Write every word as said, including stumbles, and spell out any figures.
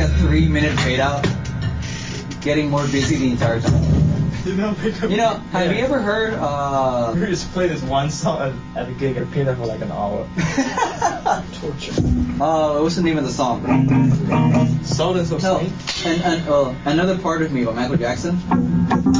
a three minute fade out, getting more busy the entire time. You know, you know have yeah. you ever heard? Uh, we just play this one song at, at the gig and play that for like an hour. Torture. Uh, what's the name of the song? Sultans of no, Swing. and and uh, another part of me by Michael Jackson.